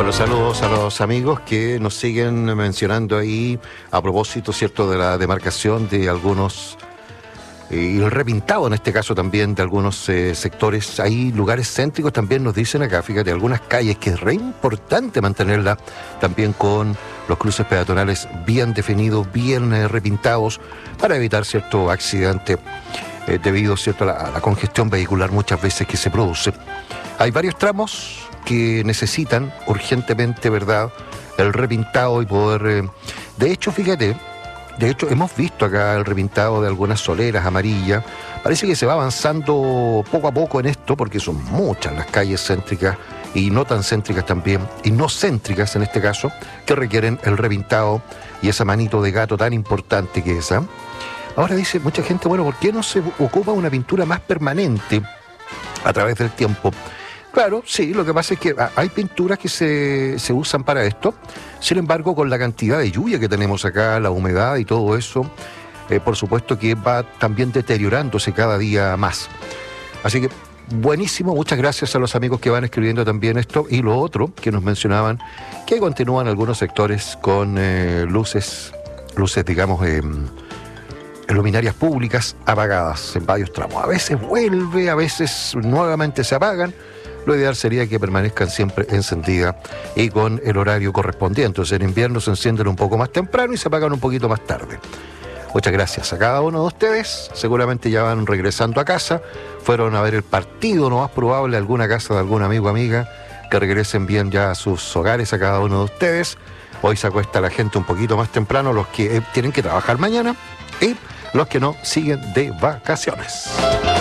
Bueno, saludos a los amigos que nos siguen mencionando ahí a propósito, ¿cierto?, de la demarcación de algunos y el repintado en este caso también de algunos sectores. Hay lugares céntricos también, nos dicen acá, fíjate, algunas calles que es re importante mantenerla también con los cruces peatonales bien definidos, bien repintados, para evitar cierto accidente debido, ¿cierto?, a la congestión vehicular muchas veces que se produce. Hay varios tramos que necesitan urgentemente, ¿verdad?, el repintado y poder... De hecho, fíjate, hemos visto acá el repintado de algunas soleras amarillas. Parece que se va avanzando poco a poco en esto, porque son muchas las calles céntricas y no tan céntricas también, y no céntricas en este caso, que requieren el repintado y esa manito de gato tan importante que es, ¿eh? Ahora dice mucha gente, bueno, ¿por qué no se ocupa una pintura más permanente a través del tiempo? Claro, sí, lo que pasa es que hay pinturas que se usan para esto. Sin embargo, con la cantidad de lluvia que tenemos acá, la humedad y todo eso, por supuesto que va también deteriorándose cada día más. Así que, buenísimo, muchas gracias a los amigos que van escribiendo también esto. Y lo otro que nos mencionaban, que continúan algunos sectores con luces, digamos, luminarias públicas apagadas en varios tramos. A veces vuelve, a veces nuevamente se apagan. Lo ideal sería que permanezcan siempre encendidas y con el horario correspondiente. O sea, en invierno se encienden un poco más temprano y se apagan un poquito más tarde. Muchas gracias a cada uno de ustedes. Seguramente ya van regresando a casa. Fueron a ver el partido, lo más probable, a alguna casa de algún amigo o amiga. Que regresen bien ya a sus hogares a cada uno de ustedes. Hoy se acuesta la gente un poquito más temprano, los que tienen que trabajar mañana y los que no siguen de vacaciones.